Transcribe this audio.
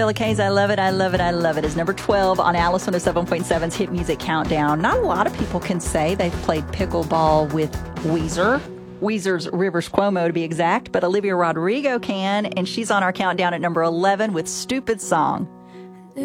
Kays, I love it, I love it, I love it is number 12 on Alice 107.7's Hit Music Countdown. Not a lot of people can say they've played pickleball with Weezer. Weezer's Rivers Cuomo to be exact, but Olivia Rodrigo can, and she's on our countdown at number 11 with Stupid Song.